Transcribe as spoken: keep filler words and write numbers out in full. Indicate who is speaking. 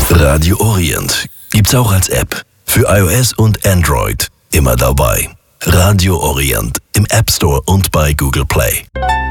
Speaker 1: Radio Orient gibt's auch als App. Für iOS und Android. Immer dabei. Radio Orient im App Store und bei Google Play.